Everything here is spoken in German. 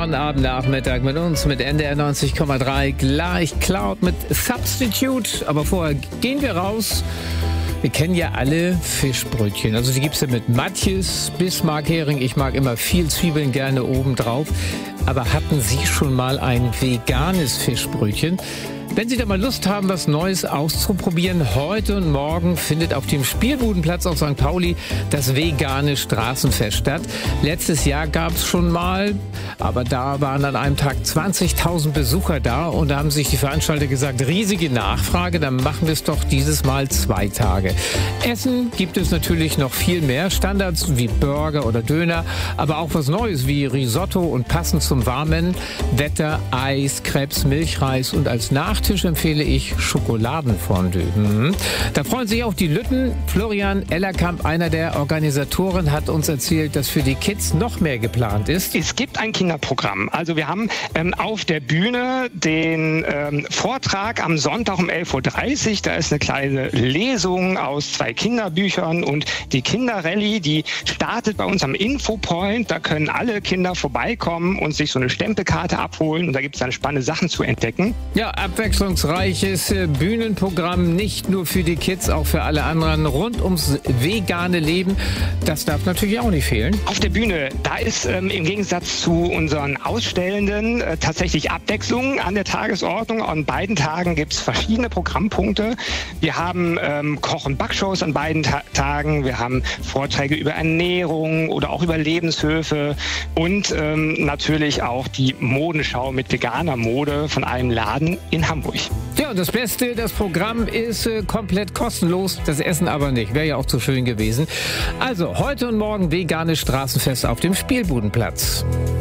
Sonnabendnachmittag mit uns, mit NDR 90,3, gleich Cloud mit Substitute. Aber vorher gehen wir raus. Wir kennen ja alle Fischbrötchen. Also die gibt's ja mit Matjes, Bismarck-Hering. Ich mag immer viel Zwiebeln gerne obendrauf. Aber hatten Sie schon mal ein veganes Fischbrötchen? Wenn Sie da mal Lust haben, was Neues auszuprobieren, heute und morgen findet auf dem Spielbudenplatz auf St. Pauli das vegane Straßenfest statt. Letztes Jahr gab es schon mal, aber da waren an einem Tag 20.000 Besucher da und da haben sich die Veranstalter gesagt, riesige Nachfrage, dann machen wir es doch dieses Mal 2 Tage. Essen gibt es natürlich noch viel mehr, Standards wie Burger oder Döner, aber auch was Neues wie Risotto und passend zum warmen Wetter, Eis, Crepes, Milchreis und als Nachtisch empfehle ich Schokoladenfondue. Da freuen sich auch die Lütten. Florian Ellerkamp, einer der Organisatoren, hat uns erzählt, dass für die Kids noch mehr geplant ist. Es gibt ein Kinderprogramm. Also wir haben auf der Bühne den Vortrag am Sonntag um 11.30 Uhr. Da ist eine kleine Lesung aus 2 Kinderbüchern und die Kinderrallye, die startet bei uns am Infopoint. Da können alle Kinder vorbeikommen und sich so eine Stempelkarte abholen und da gibt es dann spannende Sachen zu entdecken. Ja, abwechslungsreiches Bühnenprogramm, nicht nur für die Kids, auch für alle anderen rund ums vegane Leben. Das darf natürlich auch nicht fehlen. Auf der Bühne, da ist im Gegensatz zu unseren Ausstellenden tatsächlich Abwechslung an der Tagesordnung. An beiden Tagen gibt es verschiedene Programmpunkte. Wir haben Koch- und Backshows an beiden Tagen. Wir haben Vorträge über Ernährung oder auch über Lebenshöfe und natürlich auch die Modenschau mit veganer Mode von einem Laden in Hamburg. Ja, und das Beste, das Programm ist komplett kostenlos, das Essen aber nicht. Wäre ja auch zu schön gewesen. Also, heute und morgen veganes Straßenfest auf dem Spielbudenplatz.